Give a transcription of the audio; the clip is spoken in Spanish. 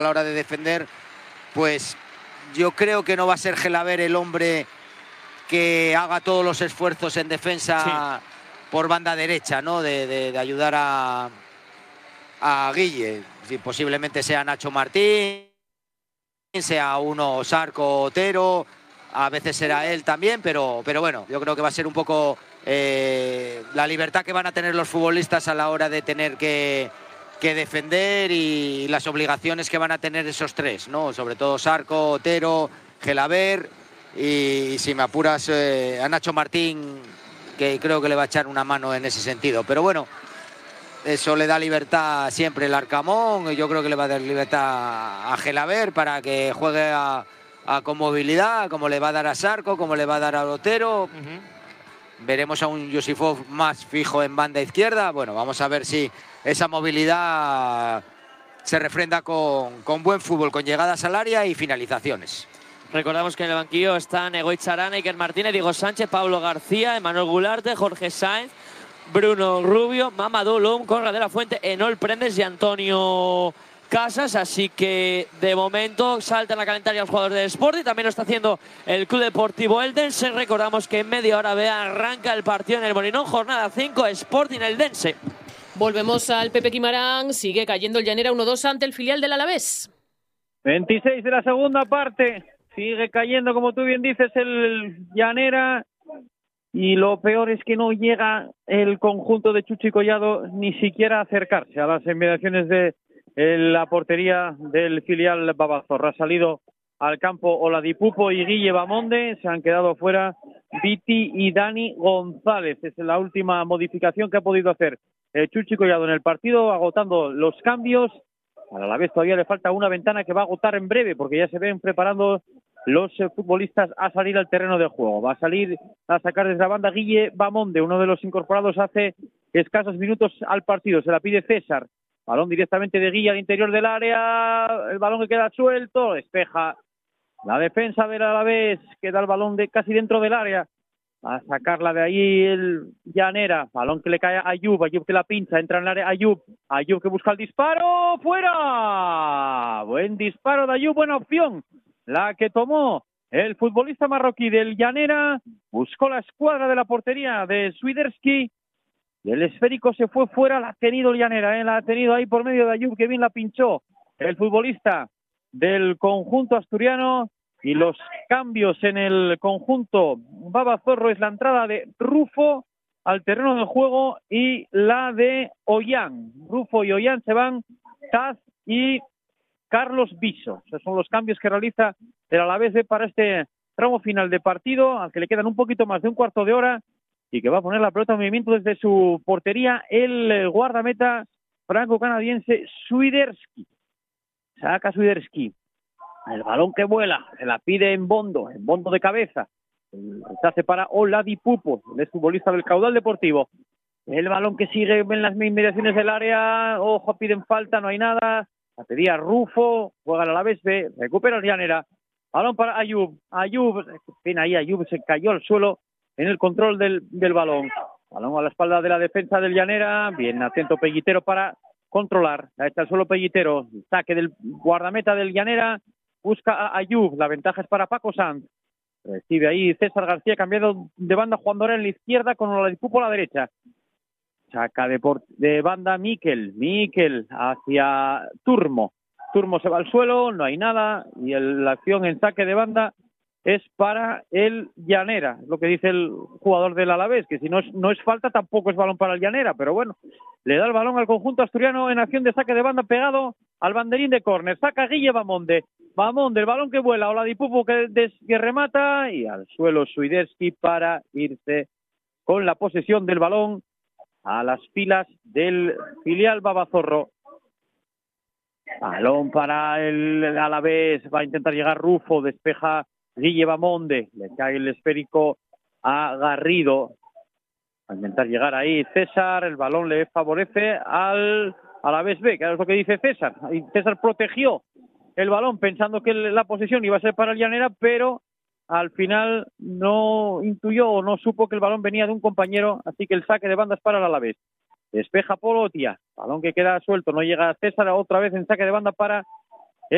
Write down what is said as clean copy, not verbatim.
la hora de defender, pues yo creo que no va a ser Gelaber el hombre que haga todos los esfuerzos en defensa por banda derecha, ¿no? De ayudar a Guille. Sí, posiblemente sea Nacho Martín, sea uno Sarco Otero, a veces será él también, pero bueno, yo creo que va a ser un poco la libertad que van a tener los futbolistas a la hora de tener que defender y las obligaciones que van a tener esos tres, ¿no? Sobre todo Sarco, Otero, Gelaber y si me apuras a Nacho Martín, que creo que le va a echar una mano en ese sentido. Pero bueno, eso le da libertad siempre el Arcamón, y yo creo que le va a dar libertad a Gelaber para que juegue con movilidad, como le va a dar a Sarco, como le va a dar a Otero. Veremos a un Yusifov más fijo en banda izquierda. Bueno, vamos a ver si esa movilidad se refrenda con buen fútbol, con llegadas al área y finalizaciones. Recordamos que en el banquillo están Egoitz Arana, Iker Martínez, Diego Sánchez, Pablo García, Emanuel Gularte, Jorge Sáenz, Bruno Rubio, Mamadou Loum, Conrad de la Fuente, Enol Prendes y Antonio Casas. Así que de momento salta en la calendaria los jugadores del Sporting. También lo está haciendo el Club Deportivo Eldense. Recordamos que en media hora arranca el partido en el Molinón. Jornada 5, Sporting Eldense. Volvemos al Pepe Quimarán. Sigue cayendo el Llanera 1-2 ante el filial del Alavés. 26 de la segunda parte. Sigue cayendo, como tú bien dices, el Llanera. Y lo peor es que no llega el conjunto de Chuchi Collado ni siquiera a acercarse a las inmediaciones de la portería del filial Babazorra. Ha salido al campo Oladipupo y Guille Bamonde. Se han quedado fuera Viti y Dani González. Es la última modificación que ha podido hacer Chuchi Collado en el partido, agotando los cambios. A la vez todavía le falta una ventana que va a agotar en breve, porque ya se ven preparando los futbolistas a salir al terreno de juego. Va a salir a sacar desde la banda Guille Bamonde, uno de los incorporados hace escasos minutos al partido. Se la pide César. Balón directamente de Guille al interior del área. El balón que queda suelto. Despeja la defensa del Alavés. Queda el balón casi dentro del área. A sacarla de ahí el Llanera. Balón que le cae a Ayub. Ayub que la pincha. Entra en el área Ayub. Ayub que busca el disparo. ¡Fuera! Buen disparo de Ayub. Buena opción la que tomó el futbolista marroquí del Llanera. Buscó la escuadra de la portería de Swiderski y el esférico se fue fuera. La ha tenido el Llanera, la ha tenido ahí por medio de Ayub, que bien la pinchó el futbolista del conjunto asturiano. Y los cambios en el conjunto Babazorro es la entrada de Rufo al terreno de juego y la de Ollán. Rufo y Ollán se van. Taz y Carlos Viso. Esos son los cambios que realiza el Alavés para este tramo final de partido, al que le quedan un poquito más de un cuarto de hora y que va a poner la pelota en movimiento desde su portería el guardameta franco-canadiense Swiderski. Saca Swiderski. El balón que vuela, se la pide en Bondo de cabeza. Se hace para Oladipupo, el futbolista del Caudal Deportivo. El balón que sigue en las inmediaciones del área. Ojo, piden falta, no hay nada. La pedía Rufo, juega a la vez, recupera el Llanera. Balón para Ayub. Ayub, pena ahí, Ayub se cayó al suelo en el control del balón. Balón a la espalda de la defensa del Llanera. Bien atento Pellitero para controlar. Ahí está el suelo Pellitero. Saque del guardameta del Llanera. Busca a Ayub. La ventaja es para Paco Sanz. Recibe ahí César García, cambiado de banda, jugando ahora en la izquierda con Oladipupo a la derecha. Saca de banda Miquel hacia Turmo. Turmo se va al suelo, no hay nada, y la acción en saque de banda es para el Llanera. Es lo que dice el jugador del Alavés, que si no es falta, tampoco es balón para el Llanera, pero bueno, le da el balón al conjunto asturiano en acción de saque de banda pegado al banderín de córner. Saca Guille Bamonde, el balón que vuela, Oladipupo que remata, y al suelo Swiderski para irse con la posesión del balón a las filas del filial Babazorro. Balón para el Alavés, va a intentar llegar Rufo, despeja Guille Bamonde, le cae el esférico a Garrido. Va a intentar llegar ahí César, el balón le favorece al Alavés B, que es lo que dice César. Y César protegió el balón pensando que la posesión iba a ser para el Llanera, pero al final no intuyó o no supo que el balón venía de un compañero, así que el saque de banda es para el Alavés. Despeja Polotia, balón que queda suelto, no llega a César, otra vez en saque de banda para